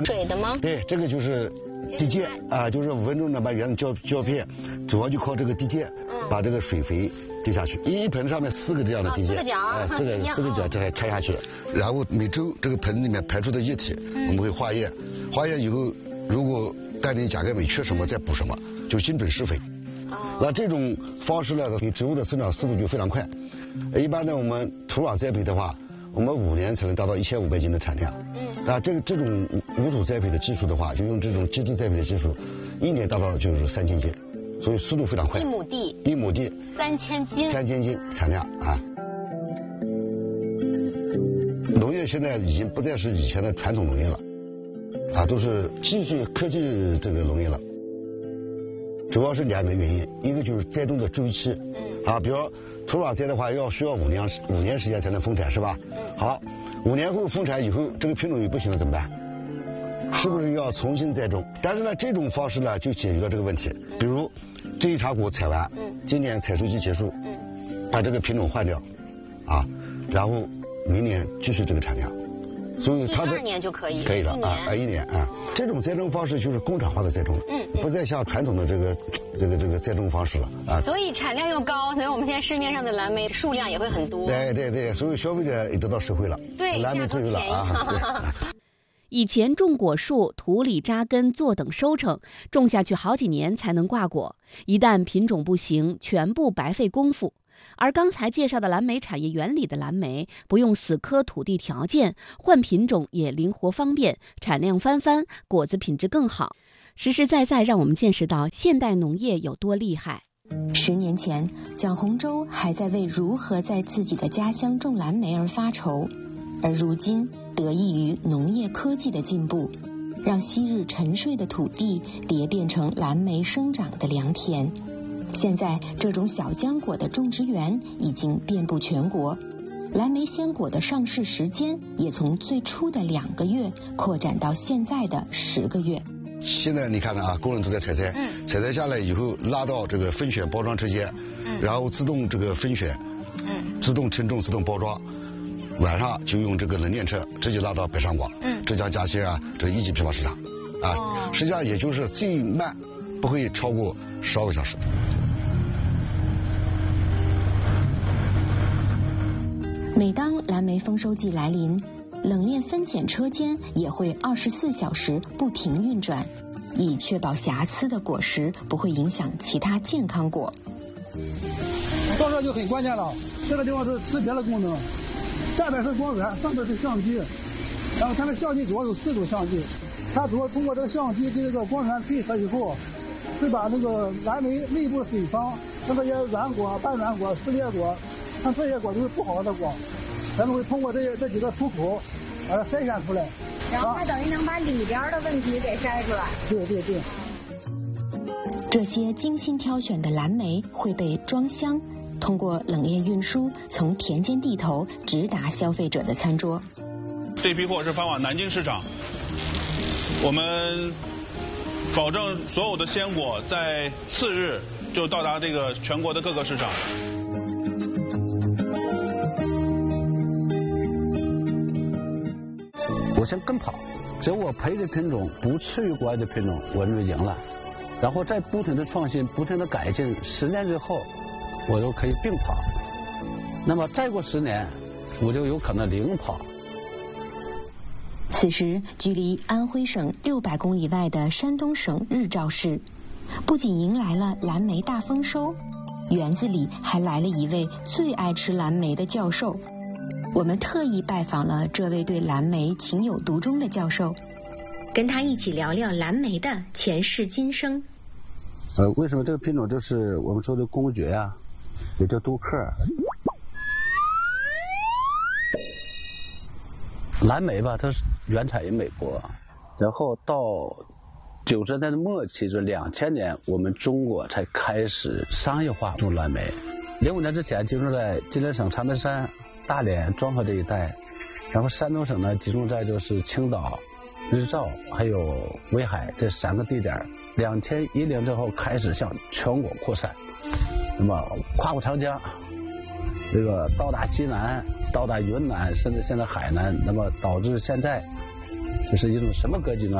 水的吗？ 对，这个就是地芥啊，就是5分钟呢把圆子胶片，主要就靠这个地芥把这个水肥滴下去。一盆上面4个这样的地芥，四个角这才拆下去。然后每周这个盆子里面排出的液体，我们会化验，化验以后如果钙磷钾钙镁缺什么再补什么，就精准施肥。那这种方式呢，给植物的生长速度就非常快。一般呢，我们土壤栽培的话，我们5年才能达到1500斤的产量。那这种无土栽培的技术的话，就用这种基质栽培的技术，1年达到就是3000斤，所以速度非常快。1亩地 3000斤 ，3000斤产量啊。农业现在已经不再是以前的传统农业了，啊，都是技术科技这个农业了。主要是2个原因，一个就是栽种的周期，啊，比如土壤栽的话需要5年时间才能丰产，是吧？好，5年后丰产以后，这个品种又不行了怎么办？是不是要重新栽种？但是呢，这种方式呢就解决了这个问题。比如这一茬谷采完，今年采收期结束，把这个品种换掉，啊，然后明年继续这个产量。所以它的 2年就可以了啊，1年啊，这种栽种方式就是工厂化的栽种，不再像传统的这个栽种方式了啊。 所以产量又高，所以我们现在市面上的蓝莓数量也会很多。 对，所以消费者也得到实惠了， 对， 蓝莓自由了啊。 以前种果树，土里扎根，坐等收成，种下去好几年才能挂果，一旦品种不行，全部白费功夫。而刚才介绍的蓝莓产业园里的蓝莓，不用死磕土地条件，换品种也灵活方便，产量翻番，果子品质更好，实实在在让我们见识到现代农业有多厉害。 10年前，蒋洪洲还在为如何在自己的家乡种蓝莓而发愁，而如今得益于农业科技的进步，让昔日沉睡的土地蝶变成蓝莓生长的良田。现在这种小浆果的种植园已经遍布全国，蓝莓鲜果的上市时间也从最初的2个月扩展到现在的10个月。 现在你看啊，工人都在采摘，采摘下来以后拉到这个分选包装车间，然后自动这个分选，自动称重、自动包装，晚上就用这个冷链车直接拉到北上广、浙江嘉兴啊这1级批发市场，啊，实际上也就是最慢不会超过12个小时。 每当蓝莓丰收季来临，冷链分拣车间也会24小时不停运转，以确保瑕疵的果实不会影响其他健康果。 到这就很关键了，这个地方是识别的功能，下边是光源，上边是相机，然后它的相机主要有4组相机，它主要通过这个相机跟这个光源配合以后，会把那个蓝莓内部水方，像这些软果、半软果、撕裂果，像这些果都是不好的果，咱们会通过这几个出口把它筛选出来， 然后它等于能把里边的问题给筛出来。 对。 这些精心挑选的蓝莓会被装箱，通过冷链运输，从田间地头直达消费者的餐桌。 这批货是发往南京市场，我们保证所有的鲜果在4日就到达这个全国的各个市场。 我先跟跑，只要我培的品种不次于国外的品种，我就赢了。然后再不停的创新，不停的改进，10年之后，我就可以并跑。那么再过10年，我就有可能领跑。 此时，距离安徽省600公里外的山东省日照市，不仅迎来了蓝莓大丰收，园子里还来了一位最爱吃蓝莓的教授。我们特意拜访了这位对蓝莓情有独钟的教授，跟他一起聊聊蓝莓的前世今生。 为什么这个品种就是我们说的公爵呀，也叫杜克。蓝莓吧，它是原产于美国，然后到90年代的末期，就2000年，我们中国才开始商业化种蓝莓。05年之前集中在吉林省长白山、大连、庄河这一带，然后山东省呢集中在就是青岛、日照还有威海这3个地点。2010之后开始向全国扩散，那么跨过长江，这个到达西南，到达云南，甚至现在海南，那么导致现在就是一种什么格局呢？